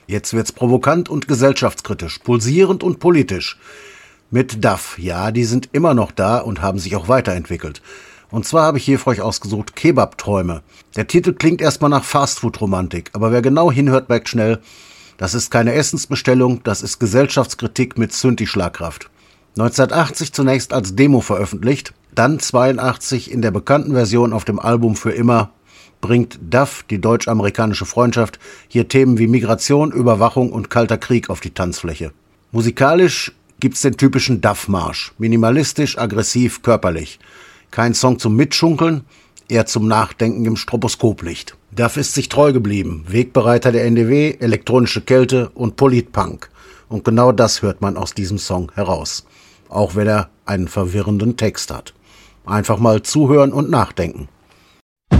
Jetzt wird's provokant und gesellschaftskritisch, pulsierend und politisch. Mit DAF, ja, die sind immer noch da und haben sich auch weiterentwickelt. Und zwar habe ich hier für euch ausgesucht Kebab-Träume. Der Titel klingt erstmal nach Fastfood-Romantik, aber wer genau hinhört, merkt schnell, das ist keine Essensbestellung, das ist Gesellschaftskritik mit Synthi-Schlagkraft. 1980 zunächst als Demo veröffentlicht, dann 82 in der bekannten Version auf dem Album Für immer, bringt DAF, die deutsch-amerikanische Freundschaft, hier Themen wie Migration, Überwachung und Kalter Krieg auf die Tanzfläche. Musikalisch gibt's den typischen DAF-Marsch, minimalistisch, aggressiv, körperlich. Kein Song zum Mitschunkeln, eher zum Nachdenken im Stroboskoplicht. DAF ist sich treu geblieben, Wegbereiter der NDW, elektronische Kälte und Politpunk. Und genau das hört man aus diesem Song heraus. Auch wenn er einen verwirrenden Text hat. Einfach mal zuhören und nachdenken.